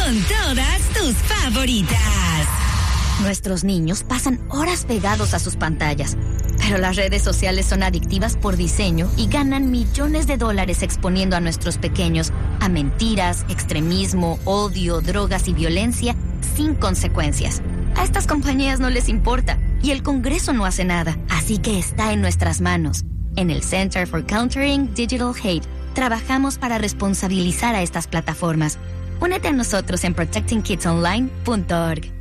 con todas tus favoritas. Nuestros niños pasan horas pegados a sus pantallas, pero las redes sociales son adictivas por diseño y ganan millones de dólares exponiendo a nuestros pequeños a mentiras, extremismo, odio, drogas y violencia sin consecuencias. A estas compañías no les importa y el Congreso no hace nada, así que está en nuestras manos. En el Center for Countering Digital Hate trabajamos para responsabilizar a estas plataformas. Únete a nosotros en protectingkidsonline.org.